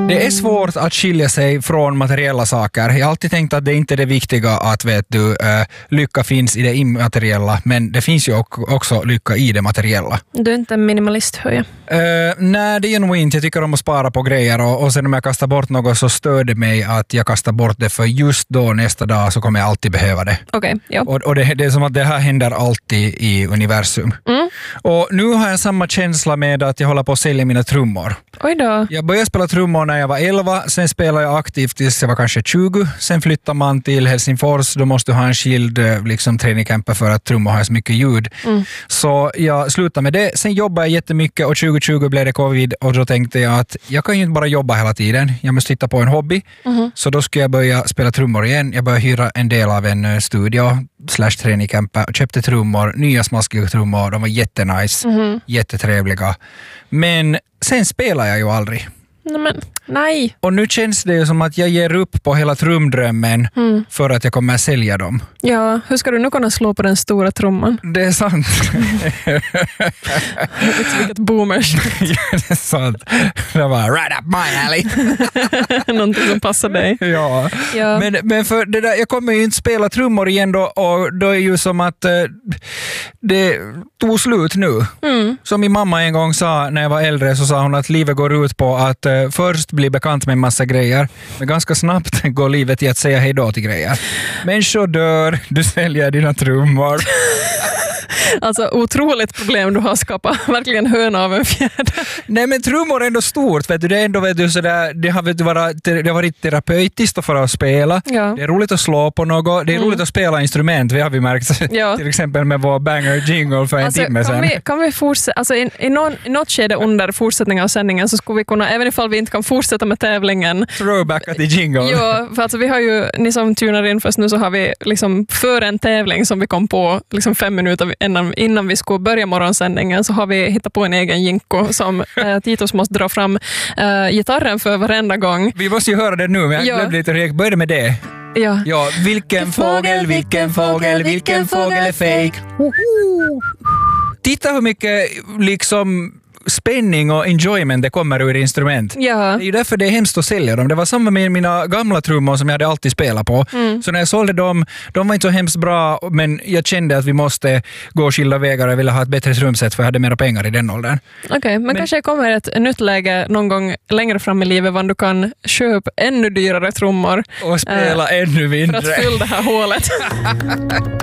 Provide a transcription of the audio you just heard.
Det är svårt att skilja sig från materiella saker. Jag har alltid tänkt att det inte är det viktiga att lycka finns i det immateriella, men det finns ju också lycka i det materiella. Du är inte en minimalist, hör jag. Nej, det är nog inte. Jag tycker om att spara på grejer och sen om jag kastar bort något så stör det mig att jag kastar bort det, för just då nästa dag så kommer jag alltid behöva det. Okej, ja. Och det är som att det här händer alltid i universum. Och nu har jag samma känsla med att jag håller på att sälja mina trummor. Oj då. Jag började spela trummor när jag var 11, sen spelade jag aktivt tills jag var kanske 20. Sen flyttar man till Helsingfors, då måste du ha en skild träningscamper för att trummor har så mycket ljud. Så jag slutade med det. Sen jobbade jag jättemycket och 2020 blev det covid och då tänkte jag att jag kan ju inte bara jobba hela tiden. Jag måste hitta på en hobby. Så då skulle jag börja spela trummor igen. Jag började hyra en del av en studio / träningscamper och köpte trummor, nya smaskiga trummor. De var jättenice, jättetrevliga. Men sen spelar jag ju aldrig. Nej. Och nu känns det ju som att jag ger upp på hela trumdrömmen för att jag kommer sälja dem. Ja, hur ska du nu kunna slå på den stora trumman? Det är sant. Vilket boomers. Ja, det är sant. Det var right up my alley. Någonting som passar dig. Ja. Men för det där, jag kommer ju inte spela trummor igen då, och då är ju som att det tog slut nu. Som min mamma en gång sa när jag var äldre, så sa hon att livet går ut på att först bli bekant med en massa grejer, men ganska snabbt går livet i att säga hej då till grejer. Människor dör, du säljer dina trummor. Alltså otroligt problem du har skapat. Verkligen höna av en fjäder. Nej, men trummor är ändå stort. Vet du, det är ändå sådär, det har varit terapeutiskt för att spela. Ja. Det är roligt att slå på något. Det är roligt att spela instrument. Vi har märkt till exempel med vår banger jingle för en timme sedan. Kan vi fortsätta? Alltså i något skede under fortsättningen av sändningen så skulle vi kunna, även ifall vi inte kan fortsätta med tävlingen. Throwbacka till jingle. Ja, för alltså vi har ju, ni som tunar in först nu, så har vi liksom för en tävling som vi kom på liksom 5 minuter innan vi skulle börja morgonsändningen, så har vi hittat på en egen jinko som Titus måste dra fram gitarren för varenda gång. Vi måste ju höra det nu, men jag glömde lite hur jag började med det. Ja, vilken fågel är fake. Titta hur mycket liksom spänning och enjoyment det kommer ur instrument. Ja. Det är ju därför det är hemskt att sälja dem. Det var samma med mina gamla trummor som jag hade alltid spelat på. Så när jag sålde dem, de var inte så hemskt bra, men jag kände att vi måste gå skilda vägar och jag ville ha ett bättre trumset för jag hade mera pengar i den åldern. Okej, men kanske kommer ett nytt läge någon gång längre fram i livet, var du kan köpa ännu dyrare trummor och spela ännu mindre. För att fylla det här hålet.